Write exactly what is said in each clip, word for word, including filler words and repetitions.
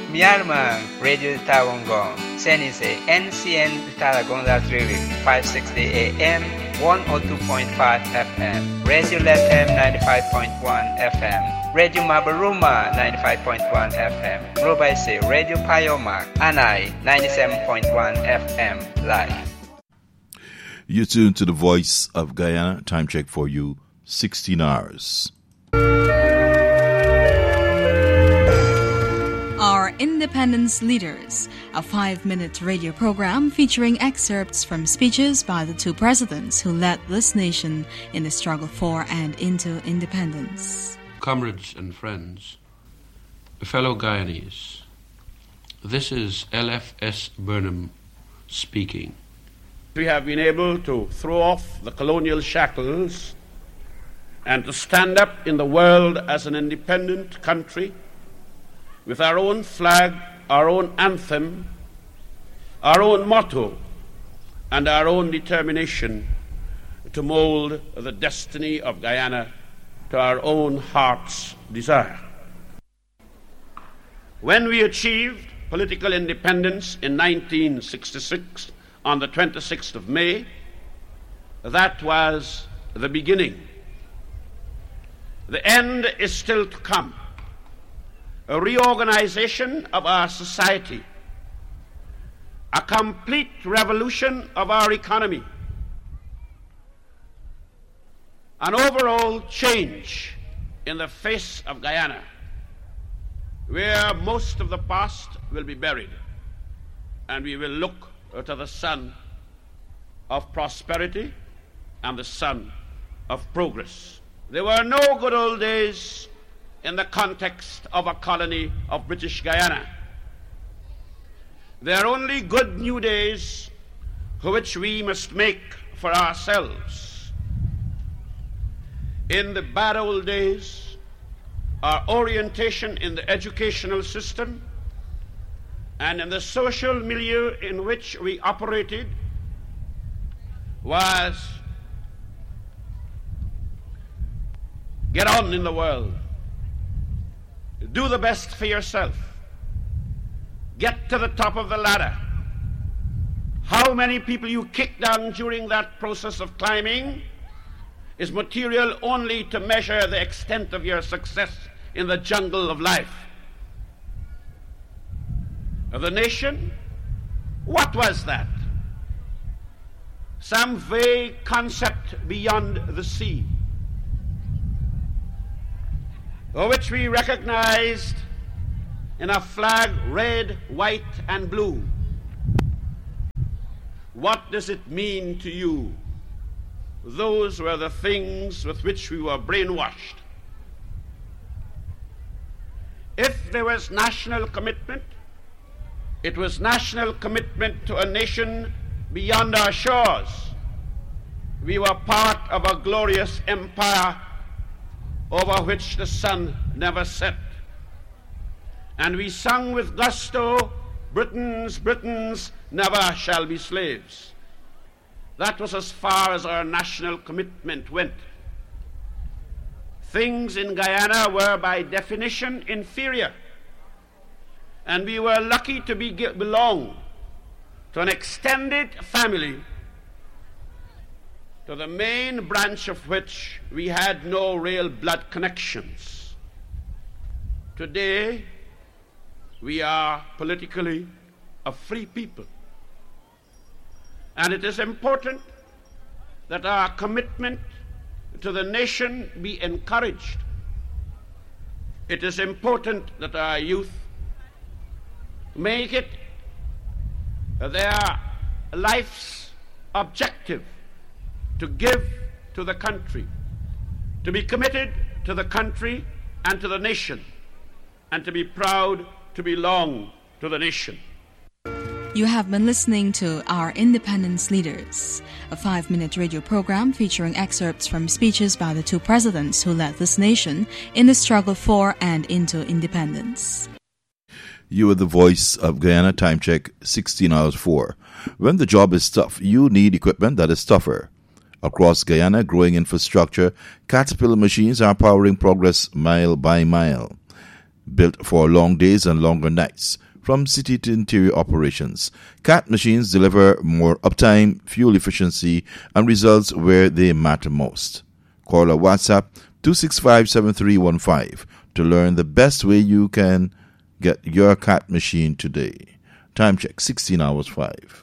Myanmar Radio Tawangong, Senise N C N Talagonda Trivi, five sixty A M, one oh two point five F M, Radio L F M ninety-five point one F M, Radio Mabaruma ninety-five point one F M, Robaise Radio Payoma, Anai ninety-seven point one F M, live. You tune to the Voice of Guyana. Time check for you, sixteen hours. Our Independence Leaders, a five-minute radio program featuring excerpts from speeches by the two presidents who led this nation in the struggle for and into independence. Comrades and friends, fellow Guyanese, this is L F S Burnham speaking. We have been able to throw off the colonial shackles and to stand up in the world as an independent country with our own flag, our own anthem, our own motto, and our own determination to mold the destiny of Guyana to our own heart's desire. When we achieved political independence in nineteen sixty-six, on the twenty-sixth of May, that was the beginning. The end is still to come. A reorganization of our society, a complete revolution of our economy, an overall change in the face of Guyana, where most of the past will be buried, and we will look to the sun of prosperity and the sun of progress. There were no good old days in the context of a colony of British Guyana. There are only good new days which we must make for ourselves. In the bad old days, our orientation in the educational system and in the social milieu in which we operated was get on in the world. Do the best for yourself. Get to the top of the ladder. How many people you kick down during that process of climbing is material only to measure the extent of your success in the jungle of life. Of the nation, what was that? Some vague concept beyond the sea, which we recognized in a flag red, white, and blue. What does it mean to you? Those were the things with which we were brainwashed. If there was national commitment, it was national commitment to a nation beyond our shores. We were part of a glorious empire over which the sun never set. And we sung with gusto, Britons, Britons never shall be slaves. That was as far as our national commitment went. Things in Guyana were by definition inferior, and we were lucky to be, belong to an extended family, to the main branch of which we had no real blood connections. Today, we are politically a free people. And it is important that our commitment to the nation be encouraged. It is important that our youth make it their life's objective to give to the country, to be committed to the country and to the nation, and to be proud to belong to the nation. You have been listening to Our Independence Leaders, a five-minute radio program featuring excerpts from speeches by the two presidents who led this nation in the struggle for and into independence. You are the Voice of Guyana. Time check, sixteen hours four. When the job is tough, you need equipment that is tougher. Across Guyana, growing infrastructure, Caterpillar machines are powering progress mile by mile. built for long days and longer nights. From city to interior operations, CAT machines deliver more uptime, fuel efficiency, and results where they matter most. Call or WhatsApp two six five, seven three one five to learn the best way you can get your CAT machine today. Time check, sixteen hours five.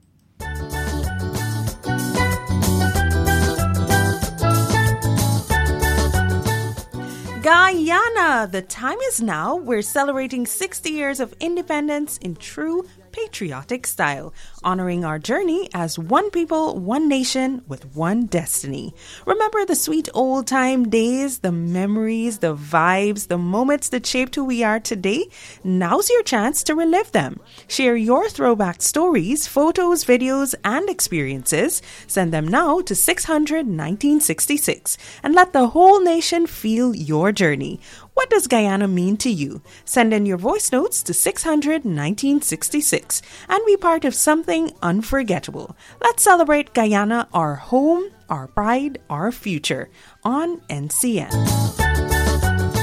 Guyana, the time is now. We're celebrating sixty years of independence in true patriotic style, honoring our journey as one people, one nation with one destiny. Remember the sweet old time days, the memories, the vibes, the moments that shaped who we are today? Now's your chance to relive them. Share your throwback stories, photos, videos, and experiences. Send them now to six hundred, nineteen sixty-six and let the whole nation feel your journey. What does Guyana mean to you? Send in your voice notes to six hundred, nineteen sixty-six and be part of something unforgettable. Let's celebrate Guyana, our home, our pride, our future on N C N.